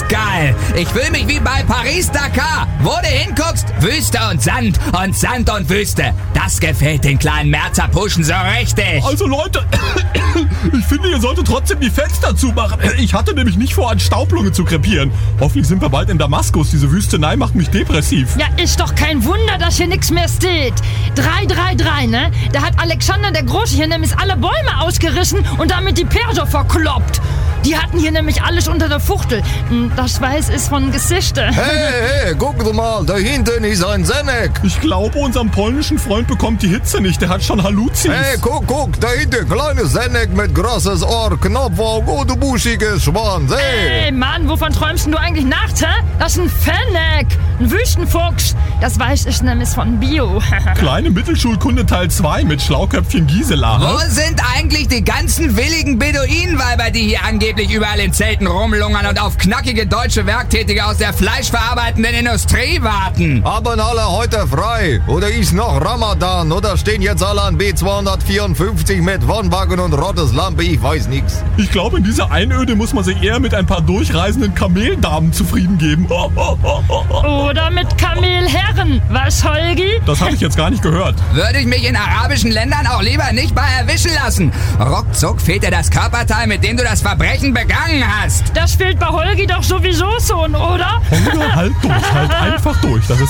geil. Ich fühle mich wie bei Paris-Dakar. Wo du hinguckst, Wüste und Sand und Wüste. Das gefällt den kleinen Merzerpuschen so richtig. Also Leute, ich finde, ihr solltet trotzdem die Fenster zumachen. Ich hatte nämlich nicht vor, an Staublunge zu krepieren. Hoffentlich sind wir bald in Damaskus. Diese Wüstenei macht mich depressiv. Ja, ist doch kein Wunder, dass hier nichts mehr steht. 333, ne? Da hat Alexander der Große hier nämlich alle Bäume ausgerissen und damit die Perser verkloppt. Die hatten hier nämlich alles unter der Fuchtel. Das Weiß ist von Geschichte. Hey, guck doch mal, da hinten ist ein Senek. Ich glaube, unserem polnischen Freund bekommt die Hitze nicht. Der hat schon Haluzis. Hey, guck, da hinten, kleines Senek mit großes Ohr, Knopfauge und ein buschiges Schwanz. Ey, Mann, wovon träumst du eigentlich nachts, hä? Das ist ein Fennec, ein Wüstenfuchs. Das Weiß ist nämlich von Bio. Kleine Mittelschulkunde Teil 2 mit Schlauköpfchen Gisela. Wo sind eigentlich die ganzen willigen Beduinenweiber, die hier angeblich überall in Zelten rumlungern und auf knackige deutsche Werktätige aus der fleischverarbeitenden Industrie warten? Haben alle heute frei? Oder ist noch Ramadan? Oder stehen jetzt alle an B254 mit Wohnwagen und rotes Lampe? Ich weiß nix. Ich glaube, in dieser Einöde muss man sich eher mit ein paar durchreisenden Kameldamen zufrieden geben. Oder mit Kamelherren. Was, Holgi? Das habe ich jetzt gar nicht gehört. Würde ich mich in arabischen Ländern auch lieber nicht bei erwischen lassen. Ruckzuck fehlt dir das Körperteil, mit dem du das Verbrechen begangen hast. Das fehlt bei Holgi doch sowieso schon, oder? Holger, halt einfach durch. Das ist